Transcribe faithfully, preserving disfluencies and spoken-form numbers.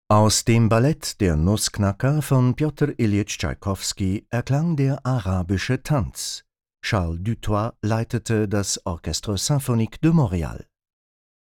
Aus dem Ballett Der Nussknacker von Pjotr Iljitsch Tschaikowski erklang der arabische Tanz. Charles Dutoit leitete das Orchestre Symphonique de Montréal.